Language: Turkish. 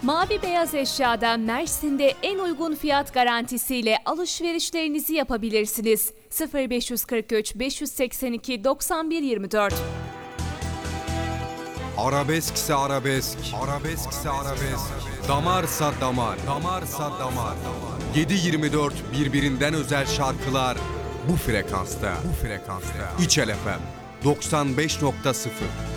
Mavi Beyaz Eşya'dan Mersin'de en uygun fiyat garantisiyle alışverişlerinizi yapabilirsiniz. 0543 582 9124. Arabeskse arabesk, arabeskse arabesk, damarsa damar, damarsa damar. 7/24 birbirinden özel şarkılar bu frekansta, bu frekansta. İçel FM 95.0.